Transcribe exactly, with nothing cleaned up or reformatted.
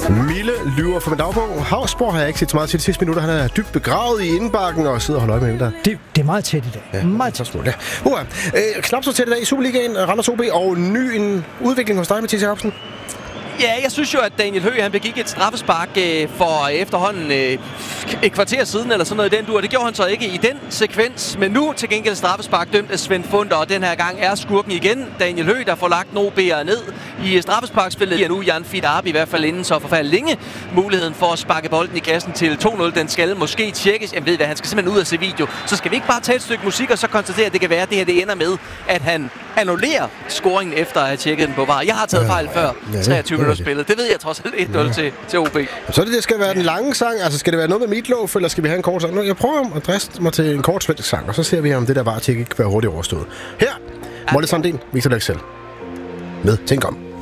Mille lyver for min dagbog. Havsborg har jeg ikke set så meget til de sidste minutter. Han er dybt begravet i indbakken og sidder og holder øje med der. Det, det er meget tæt i dag. Ja, meget tæt. Ja. Uh, øh, knap så tæt i dag i Superligaen. Randers O B og ny en udvikling hos dig, Mathias Jacobsen. Ja, jeg synes jo, at Daniel Høgh, han begik et straffespark øh, for efterhånden øh, et kvarter siden, eller sådan noget i den dur. Det gjorde han så ikke i den sekvens, men nu til gengæld straffespark dømt af Svend Funder, og den her gang er skurken igen. Daniel Høgh, der får lagt en O B'er ned i straffesparkspillet. Ja, nu Jan Fidarbi i hvert fald inden så forfærdeligt længe muligheden for at sparke bolden i kassen til to nul. Den skal måske tjekkes. Jamen ved hvad, han skal simpelthen ud og se video. Så skal vi ikke bare tage et stykke musik og så konstatere, at det kan være, at det her det ender med, at han annullerer scoringen efter at have tjekket den på V A R. Jeg har taget fejl før treogtyve minutter spillet. Det ved jeg trods alt et nul ja. til, til O B. Så det, det skal være den lange sang. Altså skal det være noget med Meatloaf, eller skal vi have en kort sang? Jeg prøver at driste mig til en kort svensk sang, og så ser vi, om det der V A R-tjek ikke kan være hurtigt overstået. Her, Molly Sandin, Victor Lexell. Med Tænk om.